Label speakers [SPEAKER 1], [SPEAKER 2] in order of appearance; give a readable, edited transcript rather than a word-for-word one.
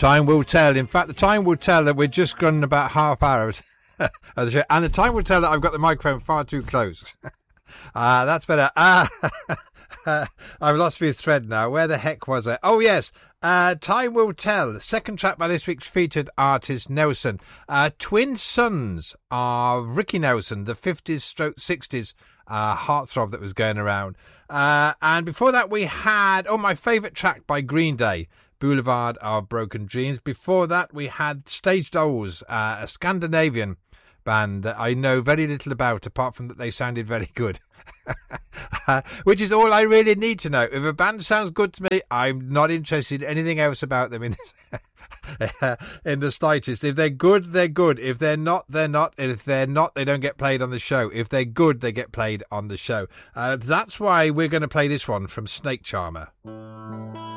[SPEAKER 1] Time will tell. In fact, the time will tell that we're just gone about half hours of the show. And the time will tell that I've got the microphone far too close. That's better. I've lost my thread now. Where the heck was I? Oh, yes. Time will tell. The second track by this week's featured artist, Nelson. Twin sons of Ricky Nelson, the 50s/60s heartthrob that was going around. And before that, we had, my favourite track by Green Day, Boulevard of Broken Dreams. Before that, we had Stage Dolls, a Scandinavian band that I know very little about, apart from that they sounded very good. Which is all I really need to know. If a band sounds good to me, I'm not interested in anything else about them in the slightest. If they're good, they're good. If they're not, they're not. And if they're not, they don't get played on the show. If they're good, they get played on the show. That's why we're going to play this one from Snake Charmer.